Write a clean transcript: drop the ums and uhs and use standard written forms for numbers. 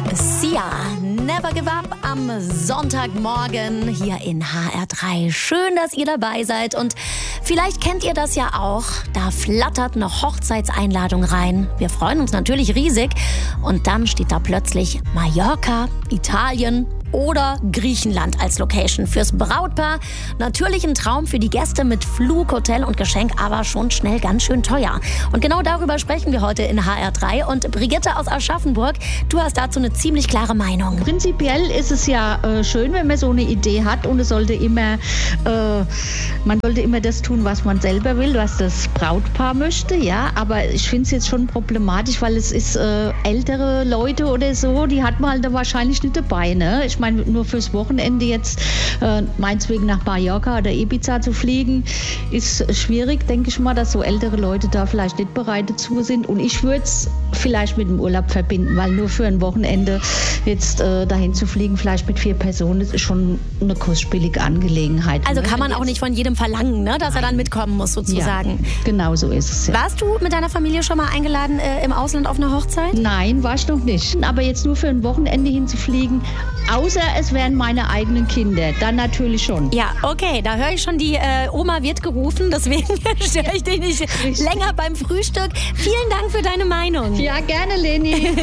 Sia, Never Give Up am Sonntagmorgen hier in HR3. Schön, dass ihr dabei seid und vielleicht kennt ihr das ja auch. Da flattert eine Hochzeitseinladung rein. Wir freuen uns natürlich riesig und dann steht da plötzlich Mallorca, Italien oder Griechenland als Location fürs Brautpaar. Natürlich ein Traum für die Gäste mit Flug, Hotel und Geschenk, aber schon schnell ganz schön teuer. Und genau darüber sprechen wir heute in HR3. Und Brigitte aus Aschaffenburg, du hast dazu eine ziemlich klare Meinung. Prinzipiell ist es ja schön, wenn man so eine Idee hat und es sollte immer, man sollte immer das tun, was man selber will, was das Brautpaar möchte, ja. Aber ich finde es jetzt schon problematisch, weil es ist ältere Leute oder so, die hat man halt da wahrscheinlich nicht dabei, ne? Ich meine, nur fürs Wochenende jetzt meinetwegen nach Mallorca oder Ibiza zu fliegen, ist schwierig, denke ich mal, dass so ältere Leute da vielleicht nicht bereit dazu sind. Und ich würde es vielleicht mit dem Urlaub verbinden, weil nur für ein Wochenende jetzt dahin zu fliegen, vielleicht mit 4 Personen, das ist schon eine kostspielige Angelegenheit. Also kann man auch nicht von jedem verlangen, ne, dass er dann mitkommen muss, sozusagen. Ja, genau so ist es. Ja. Warst du mit deiner Familie schon mal eingeladen im Ausland auf eine Hochzeit? Nein, war ich noch nicht. Aber jetzt nur für ein Wochenende hinzufliegen, außer es wären meine eigenen Kinder, dann natürlich schon. Ja, okay, da höre ich schon, die Oma wird gerufen, deswegen störe ich dich nicht länger beim Frühstück. Vielen Dank für deine Meinung. Ja, gerne, Leni.